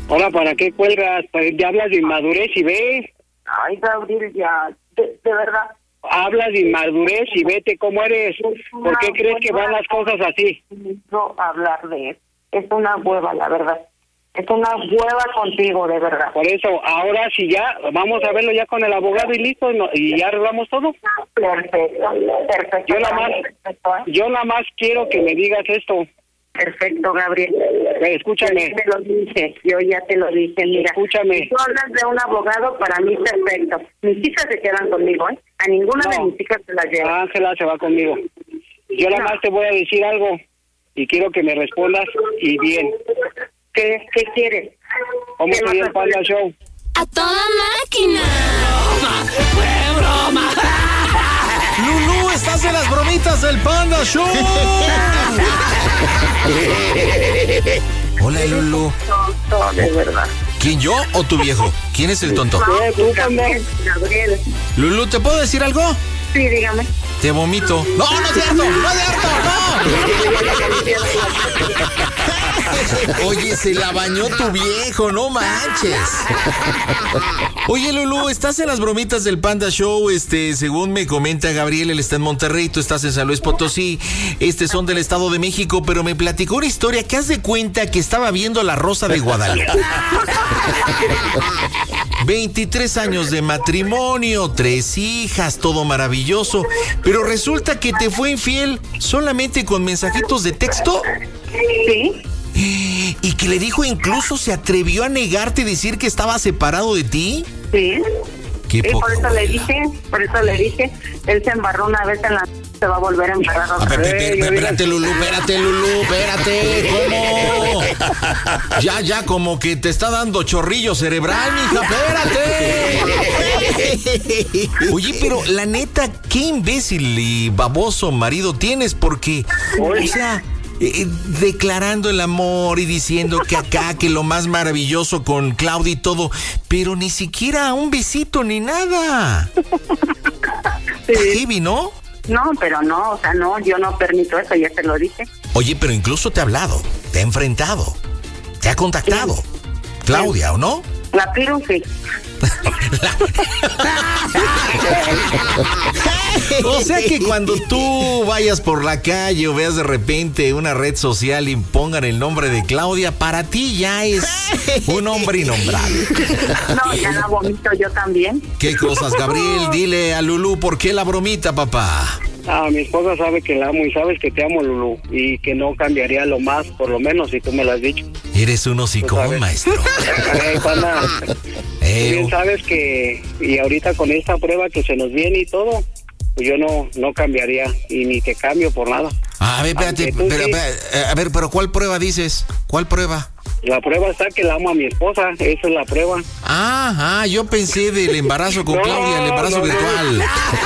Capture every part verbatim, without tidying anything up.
Ahora, ¿para qué cuelgas? Ya hablas de inmadurez y ve. Ay, Gabriel, ya, de, de verdad. Hablas de inmadurez y vete cómo eres. ¿Por qué crees que van las cosas así? No hablar de eso. Es una hueva, la verdad. Es una hueva contigo, de verdad. Por eso, ahora sí ya, vamos a verlo ya con el abogado y listo, no, y ya arreglamos todo. Perfecto, perfecto. Yo nada más, perfecto, ¿eh? yo nada más quiero que me digas esto. Perfecto, Gabriel. Eh, escúchame. Yo te lo dije, yo ya te lo dije, mira. Escúchame. Si tú hablas de un abogado, para mí perfecto. Mis hijas se quedan conmigo, ¿eh? A ninguna no. de mis hijas se las llevo. Ángela se va conmigo. Yo nada no. más te voy a decir algo y quiero que me respondas y bien. ¿Qué, qué quieres? ¿Cómo soy el Panda Show? ¡A toda máquina! ¡Fue broma! Lulú, estás en las bromitas del Panda Show. Hola, Lulú. Tonto, de verdad. ¿Quién, yo o tu viejo? ¿Quién es el tonto? No, tú, Gabriel. Gabriel. Lulú, ¿te puedo decir algo? Sí, dígame. Te vomito. No, no es cierto, no es cierto, no. Oye, se la bañó tu viejo, no manches. Oye, Lulú, estás en las bromitas del Panda Show. Este, según me comenta Gabriel, él está en Monterrey, tú estás en San Luis Potosí. Este son del Estado de México, pero me platicó una historia que haz de cuenta que estaba viendo La Rosa de Guadalupe. veintitrés años de matrimonio, tres hijas, todo maravilloso, pero resulta que te fue infiel solamente con mensajitos de texto. Sí. Y que le dijo, incluso se atrevió a negarte y decir que estaba separado de ti. Sí. Qué y poco, por eso le dije, por eso le dije, él se embarró una vez en la... se va a volver a embarrar otra vez. vez. Espérate, Lulú, espérate, Lulú, espérate. ¿Cómo? Ya, ya, como que te está dando chorrillo cerebral, mija, espérate. Oye, pero la neta, qué imbécil y baboso marido tienes, porque, o sea... Eh, declarando el amor y diciendo que acá, que lo más maravilloso con Claudia y todo, pero ni siquiera un besito ni nada. Sí. Heavy, ¿no? No, pero no, o sea, no, yo no permito eso, ya te lo dije. Oye, pero incluso te ha hablado, te ha enfrentado, te ha contactado. Sí. Claudia, ¿o no? La Piru, sí. O sea que cuando tú vayas por la calle o veas de repente una red social y pongan el nombre de Claudia, para ti ya es un hombre innombrable. No, ya la vomito yo también. ¿Qué cosas, Gabriel? Dile a Lulú, ¿por qué la bromita, papá? Ah, mi esposa sabe que la amo y sabes que te amo, Lulú, y que no cambiaría lo más, por lo menos, si tú me lo has dicho. Eres un hocicón, maestro. Eh, Juana, eh, bien sabes que, y ahorita con esta prueba que se nos viene y todo, pues yo no, no cambiaría, y ni te cambio por nada. Ah, a ver, espérate, pero, sí. espérate, a ver, pero ¿cuál prueba dices? ¿Cuál prueba? La prueba está que la amo a mi esposa, esa es la prueba. Ah, ah, yo pensé del embarazo con no, Claudia, el embarazo no, virtual.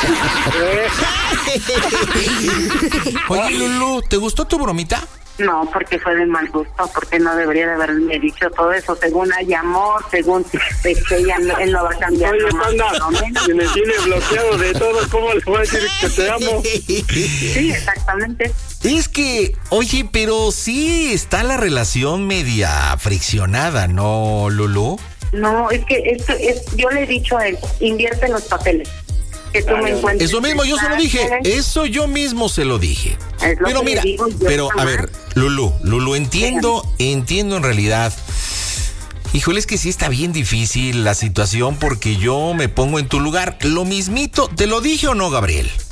No. Oye, Lulú, ¿te gustó tu bromita? No, porque fue de mal gusto, porque no debería de haberme dicho todo eso. Según hay amor, según pues, ella, él no va a cambiar. Oye, Panda, si me tiene bloqueado de todo, ¿cómo le voy a decir que te amo? Sí, exactamente. Es que, oye, pero sí está la relación media friccionada, ¿no, Lulú? No, es que esto es, yo le he dicho a él, invierte en los papeles. Que tú me encuentres. Eso mismo yo se lo dije, eso yo mismo se lo dije. Pero mira, digo, pero a ver, Lulú, Lulú, entiendo, entiendo en realidad. Híjole, es que sí está bien difícil la situación porque yo me pongo en tu lugar. Lo mismito, ¿te lo dije o no, Gabriel?